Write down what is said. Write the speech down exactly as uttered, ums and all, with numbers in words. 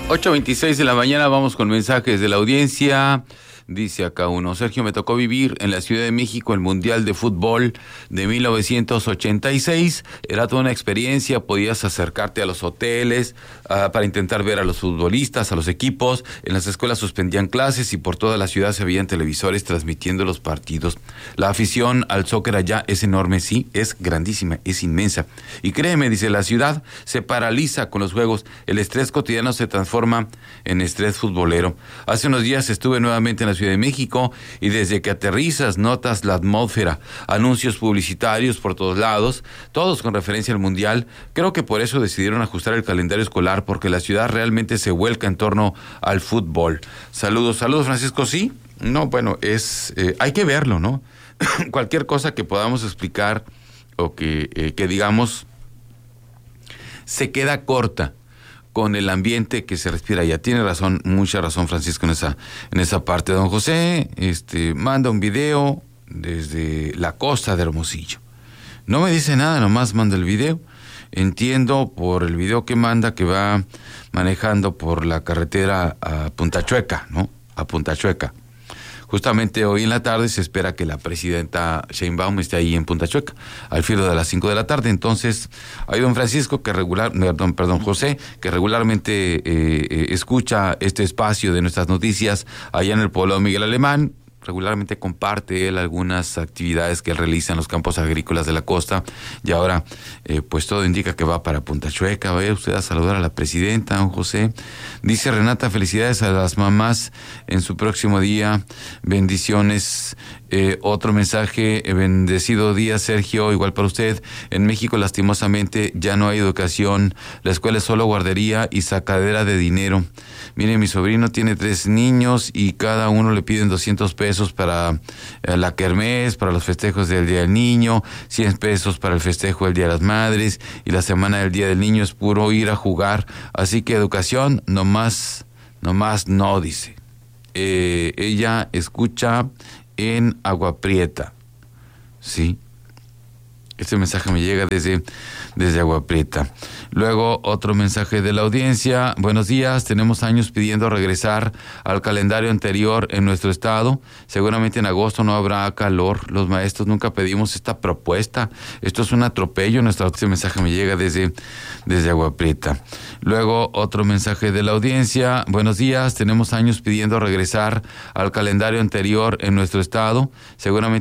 ocho veintiséis de la mañana, vamos con mensajes de la audiencia. Dice acá uno: Sergio, me tocó vivir en la Ciudad de México el Mundial de Fútbol de mil novecientos ochenta y seis. Era toda una experiencia, podías acercarte a los hoteles uh, para intentar ver a los futbolistas, a los equipos. En las escuelas suspendían clases y por toda la ciudad se veían televisores transmitiendo los partidos. La afición al soccer allá es enorme, sí, es grandísima, es inmensa. Y créeme, dice, la ciudad se paraliza con los juegos. El estrés cotidiano se transforma en estrés futbolero. Hace unos días estuve nuevamente en la Ciudad de México y desde que aterrizas notas la atmósfera, anuncios publicitarios por todos lados, todos con referencia al Mundial. Creo que por eso decidieron ajustar el calendario escolar, porque la ciudad realmente se vuelca en torno al fútbol. Saludos, saludos, Francisco. Sí, no, bueno, es eh, hay que verlo, ¿no? Cualquier cosa que podamos explicar o que, eh, que digamos se queda corta con el ambiente que se respira allá. Tiene razón, mucha razón, Francisco, en esa, en esa parte. Don José, este, manda un video desde la costa de Hermosillo. No me dice nada, nomás manda el video. Entiendo por el video que manda que va manejando por la carretera a Punta Chueca, ¿no? A Punta Chueca. Justamente hoy en la tarde se espera que la presidenta Sheinbaum esté ahí en Punta Chueca, al filo de las cinco de la tarde. Entonces, hay don Francisco, que regular, perdón, perdón, José, que regularmente eh, eh, escucha este espacio de nuestras noticias allá en el poblado Miguel Alemán. Regularmente comparte él algunas actividades que él realiza en los campos agrícolas de la costa, y ahora eh, pues todo indica que va para Punta Chueca. Vaya usted a saludar a la presidenta, don José. Dice Renata: felicidades a las mamás en su próximo día, bendiciones. Eh, otro mensaje: bendecido día, Sergio, igual para usted. En México lastimosamente ya no hay educación, la escuela es solo guardería y sacadera de dinero. Mire, mi sobrino tiene tres niños y cada uno le piden doscientos pesos para eh, la kermés, para los festejos del Día del Niño, cien pesos para el festejo del Día de las Madres, y la semana del Día del Niño es puro ir a jugar. Así que educación, nomás, nomás no, dice. Eh, ella escucha en Agua Prieta, ¿sí? Este mensaje me llega desde, desde Agua Prieta. Luego otro mensaje de la audiencia: buenos días, tenemos años pidiendo regresar al calendario anterior en nuestro estado. Seguramente en agosto no habrá calor. Los maestros nunca pedimos esta propuesta. Esto es un atropello. Nuestro, este mensaje me llega desde, desde Agua Prieta. Luego otro mensaje de la audiencia: buenos días, tenemos años pidiendo regresar al calendario anterior en nuestro estado. Seguramente